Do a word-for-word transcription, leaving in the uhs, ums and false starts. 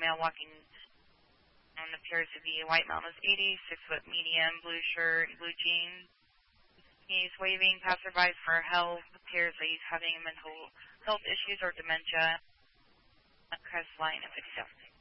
male walking on appears to be a white Mountainous eighty, six foot medium, blue shirt, blue jeans. He's waving passerbys for help. Appears that he's having mental health issues or dementia. Crest line of fifty-seven.